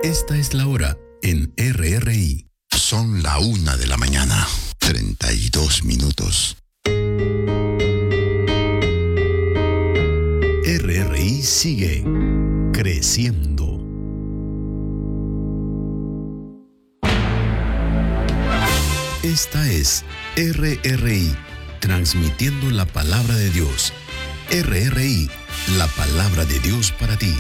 Esta es la hora en RRI. Son la 1:00 a.m, 32 minutos. RRI sigue creciendo. Esta es RRI, transmitiendo la palabra de Dios. RRI, la palabra de Dios para ti.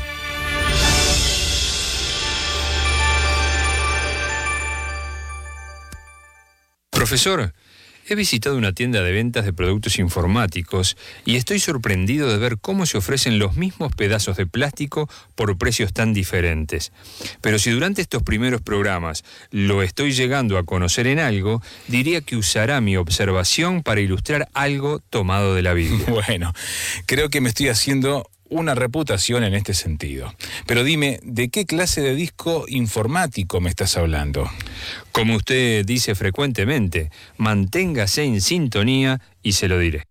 Profesor, he visitado una tienda de ventas de productos informáticos y estoy sorprendido de ver cómo se ofrecen los mismos pedazos de plástico por precios tan diferentes. Pero si durante estos primeros programas lo estoy llegando a conocer en algo, diría que usará mi observación para ilustrar algo tomado de la Biblia. Bueno, creo que me estoy haciendo una reputación en este sentido. Pero dime, ¿de qué clase de disco informático me estás hablando? Como usted dice frecuentemente, manténgase en sintonía y se lo diré.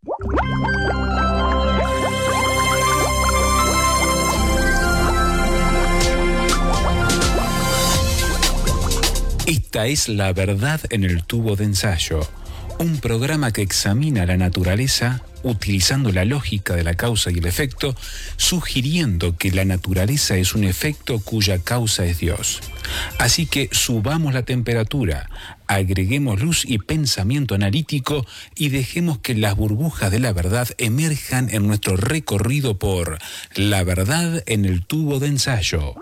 Esta es La Verdad en el Tubo de Ensayo, un programa que examina la naturaleza utilizando la lógica de la causa y el efecto, sugiriendo que la naturaleza es un efecto cuya causa es Dios. Así que subamos la temperatura, agreguemos luz y pensamiento analítico y dejemos que las burbujas de la verdad emerjan en nuestro recorrido por La Verdad en el Tubo de Ensayo.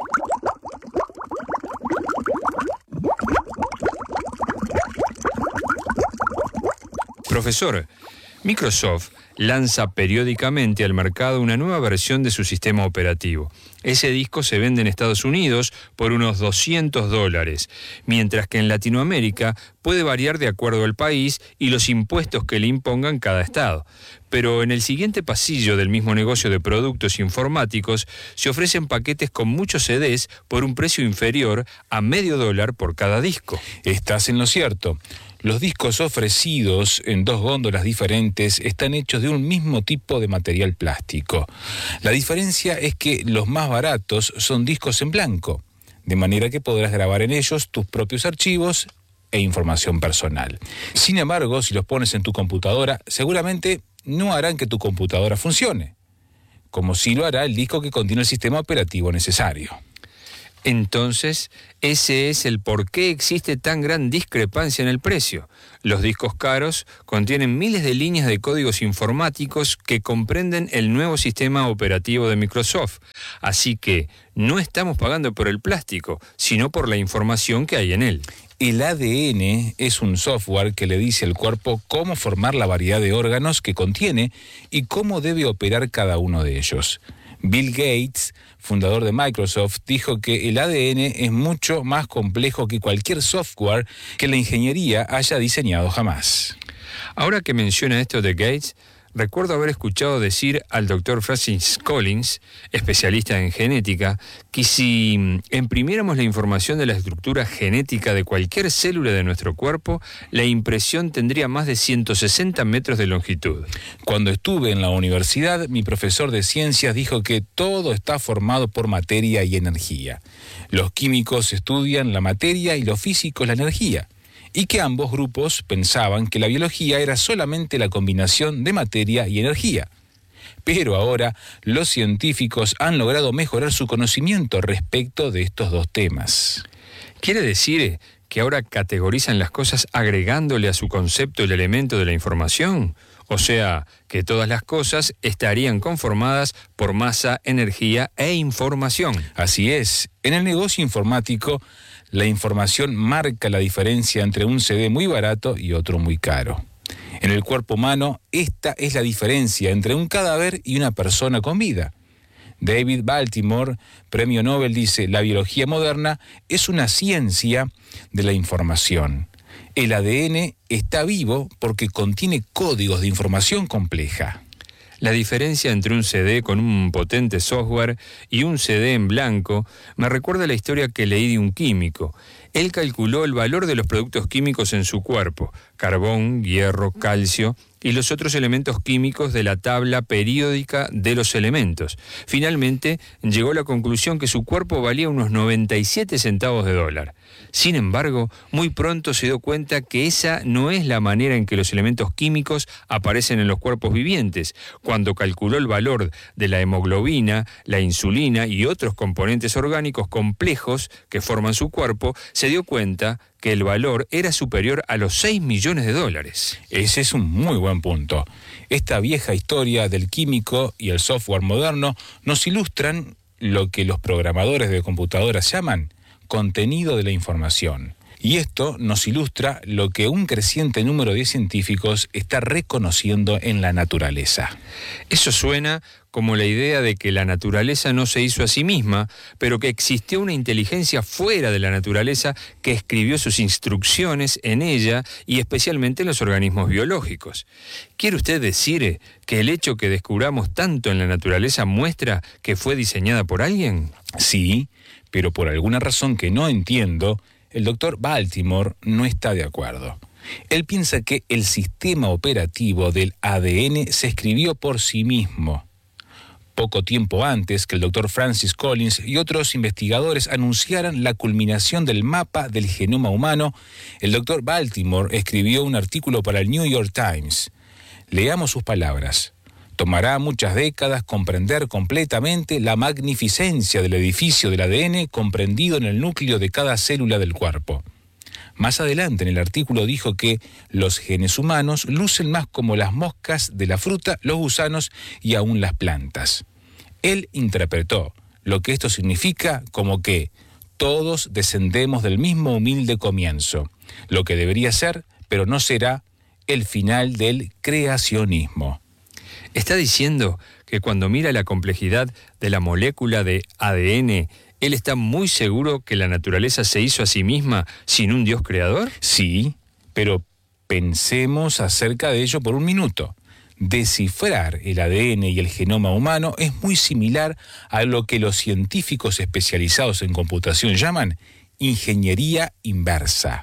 Profesor, Microsoft lanza periódicamente al mercado una nueva versión de su sistema operativo. Ese disco se vende en Estados Unidos por unos $200, mientras que en Latinoamérica puede variar de acuerdo al país y los impuestos que le impongan cada estado. Pero en el siguiente pasillo del mismo negocio de productos informáticos se ofrecen paquetes con muchos CDs por un precio inferior a $0.50 por cada disco. Estás en lo cierto. Los discos ofrecidos en dos góndolas diferentes están hechos de un mismo tipo de material plástico. La diferencia es que los más baratos son discos en blanco, de manera que podrás grabar en ellos tus propios archivos e información personal. Sin embargo, si los pones en tu computadora, seguramente no harán que tu computadora funcione, como sí lo hará el disco que contiene el sistema operativo necesario. Entonces, ese es el por qué existe tan gran discrepancia en el precio. Los discos caros contienen miles de líneas de códigos informáticos que comprenden el nuevo sistema operativo de Microsoft. Así que no estamos pagando por el plástico, sino por la información que hay en él. El ADN es un software que le dice al cuerpo cómo formar la variedad de órganos que contiene y cómo debe operar cada uno de ellos. Bill Gates, fundador de Microsoft, dijo que el ADN es mucho más complejo que cualquier software que la ingeniería haya diseñado jamás. Ahora que menciona esto de Gates, recuerdo haber escuchado decir al Dr. Francis Collins, especialista en genética, que si imprimiéramos la información de la estructura genética de cualquier célula de nuestro cuerpo, la impresión tendría más de 160 metros de longitud. Cuando estuve en la universidad, mi profesor de ciencias dijo que todo está formado por materia y energía. Los químicos estudian la materia y los físicos la energía. Y que ambos grupos pensaban que la biología era solamente la combinación de materia y energía. Pero ahora los científicos han logrado mejorar su conocimiento respecto de estos dos temas. ¿Quiere decir que ahora categorizan las cosas agregándole a su concepto el elemento de la información? O sea, que todas las cosas estarían conformadas por masa, energía e información. Así es. En el negocio informático, la información marca la diferencia entre un CD muy barato y otro muy caro. En el cuerpo humano, esta es la diferencia entre un cadáver y una persona con vida. David Baltimore, premio Nobel, dice: la biología moderna es una ciencia de la información. El ADN está vivo porque contiene códigos de información compleja. La diferencia entre un CD con un potente software y un CD en blanco me recuerda la historia que leí de un químico. Él calculó el valor de los productos químicos en su cuerpo, carbón, hierro, calcio y los otros elementos químicos de la tabla periódica de los elementos. Finalmente, llegó a la conclusión que su cuerpo valía unos 97 centavos de dólar. Sin embargo, muy pronto se dio cuenta que esa no es la manera en que los elementos químicos aparecen en los cuerpos vivientes. Cuando calculó el valor de la hemoglobina, la insulina y otros componentes orgánicos complejos que forman su cuerpo, se dio cuenta que el valor era superior a los 6 millones de dólares. Ese es un muy buen punto. Esta vieja historia del químico y el software moderno nos ilustran lo que los programadores de computadoras llaman contenido de la información. Y esto nos ilustra lo que un creciente número de científicos está reconociendo en la naturaleza. Eso suena como la idea de que la naturaleza no se hizo a sí misma, pero que existió una inteligencia fuera de la naturaleza que escribió sus instrucciones en ella y especialmente en los organismos biológicos. ¿Quiere usted decir que el hecho que descubramos tanto en la naturaleza muestra que fue diseñada por alguien? Sí, pero por alguna razón que no entiendo, el doctor Baltimore no está de acuerdo. Él piensa que el sistema operativo del ADN se escribió por sí mismo. Poco tiempo antes que el doctor Francis Collins y otros investigadores anunciaran la culminación del mapa del genoma humano, el doctor Baltimore escribió un artículo para el New York Times. Leamos sus palabras. Tomará muchas décadas comprender completamente la magnificencia del edificio del ADN comprendido en el núcleo de cada célula del cuerpo. Más adelante en el artículo dijo que los genes humanos lucen más como las moscas de la fruta, los gusanos y aún las plantas. Él interpretó lo que esto significa como que todos descendemos del mismo humilde comienzo, lo que debería ser, pero no será, el final del creacionismo. ¿Está diciendo que cuando mira la complejidad de la molécula de ADN, él está muy seguro que la naturaleza se hizo a sí misma sin un Dios creador? Sí, pero pensemos acerca de ello por un minuto. Descifrar el ADN y el genoma humano es muy similar a lo que los científicos especializados en computación llaman ingeniería inversa.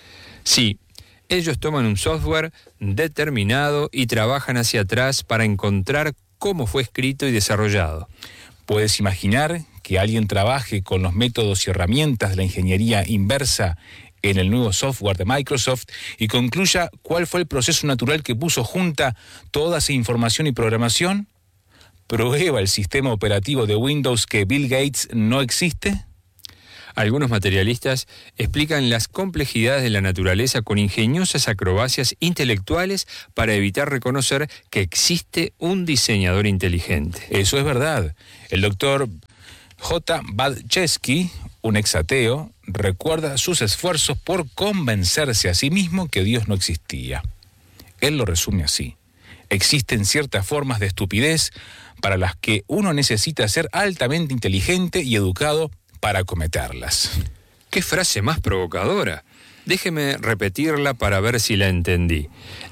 Sí. Ellos toman un software determinado y trabajan hacia atrás para encontrar cómo fue escrito y desarrollado. ¿Puedes imaginar que alguien trabaje con los métodos y herramientas de la ingeniería inversa en el nuevo software de Microsoft y concluya cuál fue el proceso natural que puso junta toda esa información y programación? ¿Prueba el sistema operativo de Windows que Bill Gates no existe? Algunos materialistas explican las complejidades de la naturaleza con ingeniosas acrobacias intelectuales para evitar reconocer que existe un diseñador inteligente. Eso es verdad. El doctor J. Badchesky, un exateo, recuerda sus esfuerzos por convencerse a sí mismo que Dios no existía. Él lo resume así. Existen ciertas formas de estupidez para las que uno necesita ser altamente inteligente y educado para cometerlas. ¡Qué frase más provocadora! Déjeme repetirla para ver si la entendí.